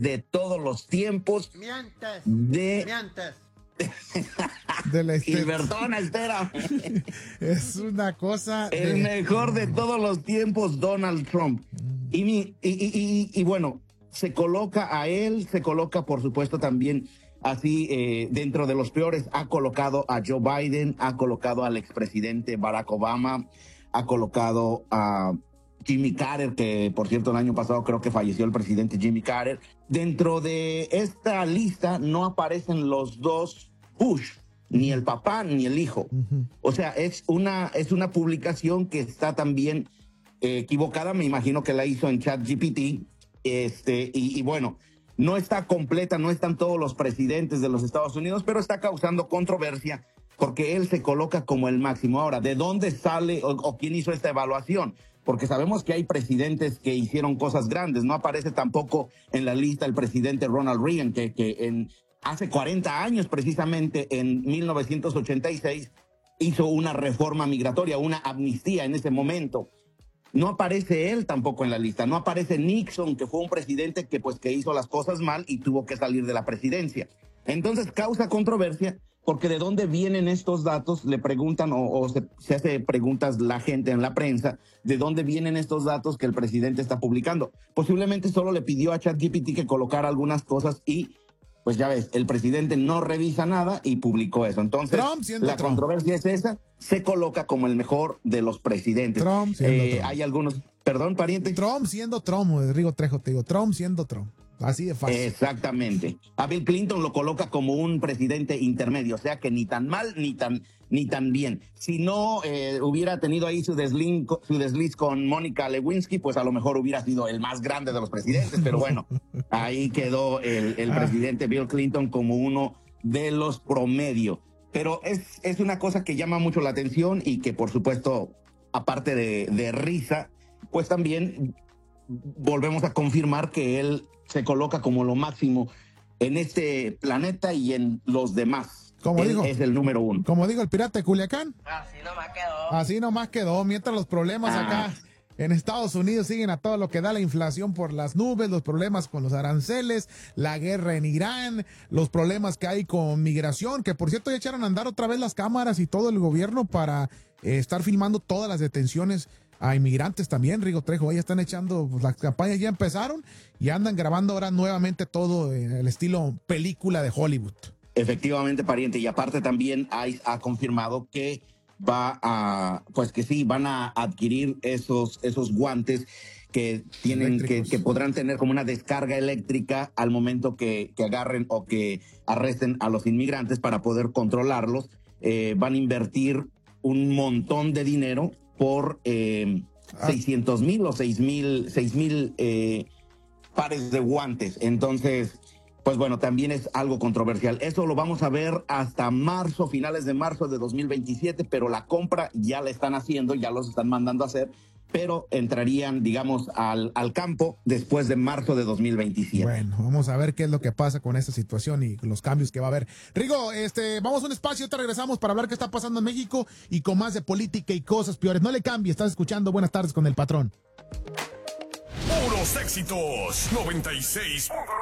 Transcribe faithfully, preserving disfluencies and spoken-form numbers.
de todos los tiempos. Mientes, de... mientes. De la Gilbertona, espérame. Es una cosa. El de... mejor de todos los tiempos, Donald Trump. Y, mi, y, y, y, y bueno, se coloca a él, se coloca por supuesto también así eh, dentro de los peores. Ha colocado a Joe Biden, ha colocado al expresidente Barack Obama, ha colocado a Jimmy Carter, que por cierto el año pasado creo que falleció el presidente Jimmy Carter. Dentro de esta lista no aparecen los dos Bush, ni el papá ni el hijo. Uh-huh. O sea, es una, es una publicación que está también eh, equivocada. Me imagino que la hizo en ChatGPT. Este, y, y bueno, no está completa, no están todos los presidentes de los Estados Unidos, pero está causando controversia porque él se coloca como el máximo. Ahora, ¿de dónde sale o, o quién hizo esta evaluación? Porque sabemos que hay presidentes que hicieron cosas grandes. No aparece tampoco en la lista el presidente Ronald Reagan, que, que en, hace cuarenta años, precisamente en mil novecientos ochenta y seis, hizo una reforma migratoria, una amnistía en ese momento. No aparece él tampoco en la lista. No aparece Nixon, que fue un presidente que, pues, que hizo las cosas mal y tuvo que salir de la presidencia. Entonces causa controversia porque de dónde vienen estos datos, le preguntan o, o se, se hace preguntas la gente en la prensa, de dónde vienen estos datos que el presidente está publicando. Posiblemente solo le pidió a ChatGPT que colocara algunas cosas y pues ya ves, el presidente no revisa nada y publicó eso. Entonces, la Trump. controversia es esa, se coloca como el mejor de los presidentes. Trump siendo eh, Trump. Hay algunos, perdón, pariente. Trump siendo Trump, Rigo Trejo, te digo, Trump siendo Trump. Así de fácil. Exactamente. A Bill Clinton lo coloca como un presidente intermedio, o sea que ni tan mal ni tan ni tan bien. Si no eh, hubiera tenido ahí su desliz, su desliz con Mónica Lewinsky, pues a lo mejor hubiera sido el más grande de los presidentes, pero bueno, ahí quedó el, el presidente Bill Clinton como uno de los promedio. Pero es, es una cosa que llama mucho la atención y que por supuesto, aparte de, de risa, pues también volvemos a confirmar que él se coloca como lo máximo en este planeta y en los demás. Como él dijo, es el número uno. Como dijo el pirata de Culiacán. Así nomás quedó. Así nomás quedó. Mientras los problemas Ah. acá en Estados Unidos siguen a todo lo que da, la inflación por las nubes, los problemas con los aranceles, la guerra en Irán, los problemas que hay con migración, que por cierto ya echaron a andar otra vez las cámaras y todo el gobierno para eh, estar filmando todas las detenciones a inmigrantes también, Rigo Trejo. Ya están echando, pues, las campañas ya empezaron y andan grabando ahora nuevamente todo en el estilo película de Hollywood. Efectivamente, pariente, y aparte también hay, ha confirmado que va a, pues que sí, van a adquirir esos, esos guantes que tienen, que, que podrán tener como una descarga eléctrica al momento que, que agarren o que arresten a los inmigrantes para poder controlarlos. Eh, van a invertir un montón de dinero por eh, ah. seiscientos mil o seis mil, seis mil eh, pares de guantes. Entonces, pues bueno, también es algo controversial. Eso lo vamos a ver hasta marzo, finales de marzo de dos mil veintisiete, pero la compra ya la están haciendo, ya los están mandando a hacer, pero entrarían, digamos, al, al campo después de marzo de dos mil veintisiete. Bueno, vamos a ver qué es lo que pasa con esta situación y los cambios que va a haber. Rigo, este, vamos a un espacio, te regresamos para hablar qué está pasando en México y con más de política y cosas peores. No le cambie, estás escuchando Buenas Tardes con el Patrón. Puros éxitos, noventa y seis punto nueve.